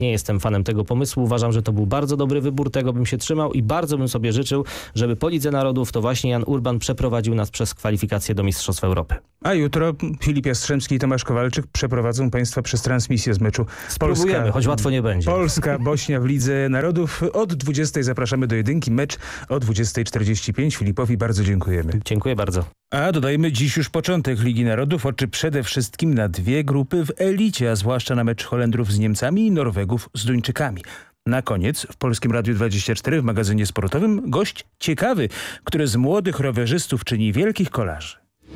Nie jestem fanem tego pomysłu. Uważam, że to był bardzo dobry wybór, tego bym się trzymał i bardzo bym sobie życzył, żeby po Lidze Narodów to właśnie Jan Urban przeprowadził nas przez kwalifikacje do Mistrzostw Europy. A jutro Filip Jastrzębski i Tomasz Kowalczyk przeprowadzą państwa przez transmisję z meczu Spróbujemy, choć łatwo nie będzie. Polska-Bośnia w Lidze Narodów. Od 20 zapraszamy do jedynki. Mecz o 20:45. Filipowi bardzo dziękujemy. Dziękuję bardzo. A dodajmy, dziś już początek Ligi Narodów. Oczy przede wszystkim na dwie grupy w elicie, a zwłaszcza na mecz Holendrów z Niemcami i Norwegów z Duńczykami. Na koniec w Polskim Radiu 24 w magazynie sportowym gość ciekawy, który z młodych rowerzystów czyni wielkich kolarzy.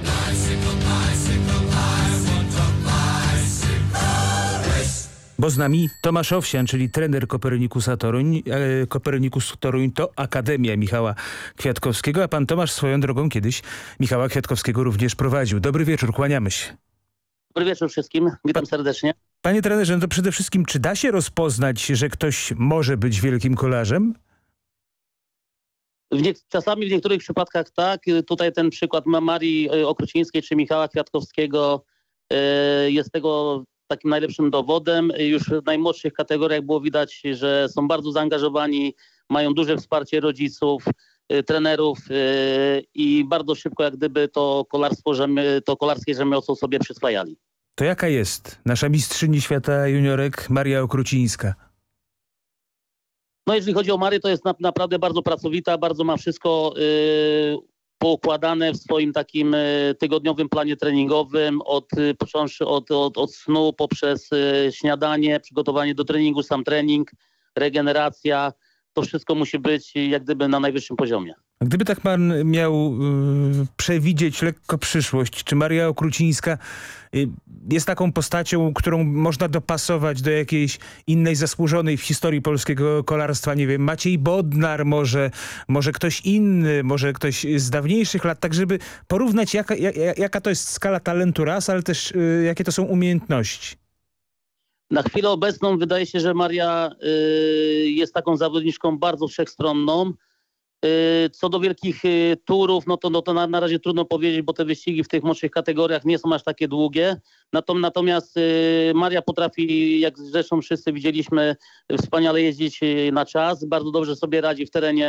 Bo z nami Tomasz Owsian, czyli trener Kopernikusa Toruń. Kopernikus Toruń to Akademia Michała Kwiatkowskiego, a pan Tomasz swoją drogą kiedyś Michała Kwiatkowskiego również prowadził. Dobry wieczór, kłaniamy się. Dobry wieczór wszystkim, witam serdecznie. Panie trenerze, no to przede wszystkim, czy da się rozpoznać, że ktoś może być wielkim kolarzem? Czasami w niektórych przypadkach tak. Tutaj ten przykład Marii Okrucińskiej czy Michała Kwiatkowskiego jest tego takim najlepszym dowodem. Już w najmłodszych kategoriach było widać, że są bardzo zaangażowani, mają duże wsparcie rodziców, trenerów i bardzo szybko jak gdyby to kolarskie rzemiosło sobie przyswajali. To jaka jest nasza mistrzyni świata juniorek Maria Okrucińska? No jeżeli chodzi o Marię, to jest naprawdę bardzo pracowita, bardzo ma wszystko poukładane w swoim takim tygodniowym planie treningowym, począwszy od snu, poprzez śniadanie, przygotowanie do treningu, sam trening, regeneracja. To wszystko musi być jak gdyby na najwyższym poziomie. A gdyby tak pan miał przewidzieć lekko przyszłość, czy Maria Okrucińska jest taką postacią, którą można dopasować do jakiejś innej zasłużonej w historii polskiego kolarstwa, nie wiem, Maciej Bodnar, może ktoś inny, może ktoś z dawniejszych lat, tak żeby porównać jaka to jest skala talentu raz, ale też jakie to są umiejętności. Na chwilę obecną wydaje się, że Maria jest taką zawodniczką bardzo wszechstronną. Co do wielkich turów, no to na razie trudno powiedzieć, bo te wyścigi w tych młodszych kategoriach nie są aż takie długie. Natomiast Maria potrafi, jak zresztą wszyscy widzieliśmy, wspaniale jeździć na czas. Bardzo dobrze sobie radzi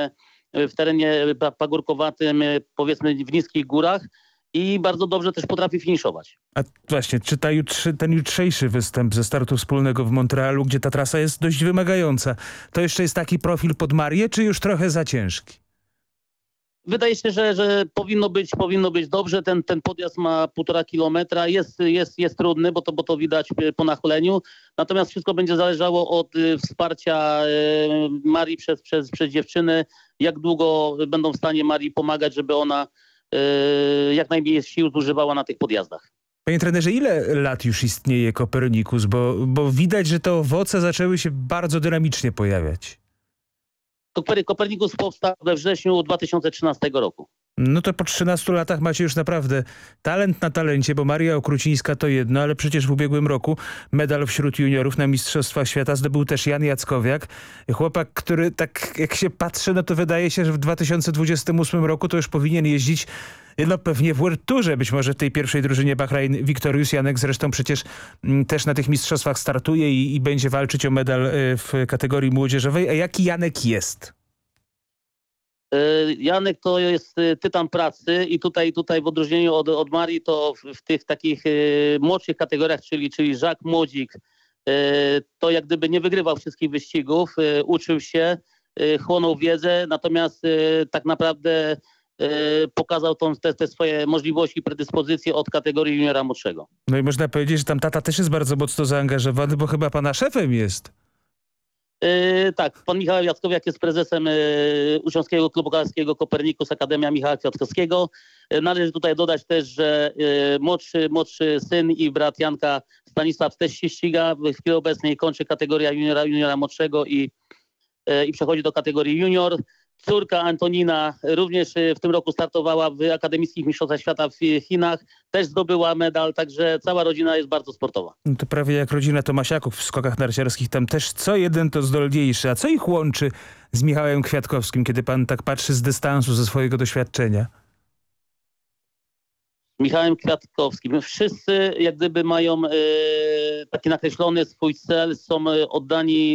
w terenie pagórkowatym, powiedzmy w niskich górach. I bardzo dobrze też potrafi finiszować. A właśnie, czy ten jutrzejszy występ ze startu wspólnego w Montrealu, gdzie ta trasa jest dość wymagająca, to jeszcze jest taki profil pod Marię, czy już trochę za ciężki? Wydaje się, że powinno być dobrze. Ten podjazd ma 1,5 kilometra. Jest trudny, bo to widać po nachyleniu. Natomiast wszystko będzie zależało od wsparcia Marii przez dziewczyny. Jak długo będą w stanie Marii pomagać, żeby ona jak najmniej sił zużywała na tych podjazdach. Panie trenerze, ile lat już istnieje Kopernikus? Bo widać, że te owoce zaczęły się bardzo dynamicznie pojawiać. Kopernikus powstał we wrześniu 2013 roku. No to po 13 latach macie już naprawdę talent na talencie, bo Maria Okrucińska to jedno, ale przecież w ubiegłym roku medal wśród juniorów na Mistrzostwach Świata zdobył też Jan Jackowiak. Chłopak, który tak jak się patrzy, no to wydaje się, że w 2028 roku to już powinien jeździć no pewnie w World Tourze, być może w tej pierwszej drużynie Bahrain Victorious. Janek zresztą przecież też na tych mistrzostwach startuje i będzie walczyć o medal w kategorii młodzieżowej. A jaki Janek jest? Janek to jest tytan pracy i tutaj w odróżnieniu od Marii to w tych takich młodszych kategoriach, czyli Żak Młodzik, to jak gdyby nie wygrywał wszystkich wyścigów, uczył się, chłonął wiedzę, natomiast tak naprawdę pokazał te swoje możliwości i predyspozycje od kategorii juniora młodszego. No i można powiedzieć, że tam tata też jest bardzo mocno zaangażowany, bo chyba pana szefem jest. Tak, pan Michał Jackowiak jest prezesem Uczniowskiego Klubu Kolarskiego Kopernikus Akademia Michała Kwiatkowskiego. Należy tutaj dodać też, że młodszy syn i brat Janka Stanisław też się ściga. W chwili obecnej kończy kategoria juniora młodszego i przechodzi do kategorii junior. Córka Antonina również w tym roku startowała w akademickich mistrzostwach świata w Chinach. Też zdobyła medal, także cała rodzina jest bardzo sportowa. No to prawie jak rodzina Tomasiaków w skokach narciarskich. Tam też co jeden to zdolniejszy. A co ich łączy z Michałem Kwiatkowskim, kiedy pan tak patrzy z dystansu, ze swojego doświadczenia? Michałem Kwiatkowskim. Wszyscy jak gdyby mają taki nakreślony swój cel, są oddani